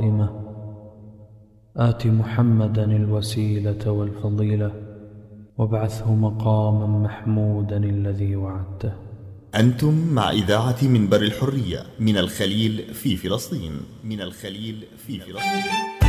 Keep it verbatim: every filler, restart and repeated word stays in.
قائمة آت محمدا الوسيلة والفضيلة وابعثه مقاما محمودا الذي وعدته. أنتم مع إذاعة منبر الحرية من الخليل في فلسطين من الخليل في فلسطين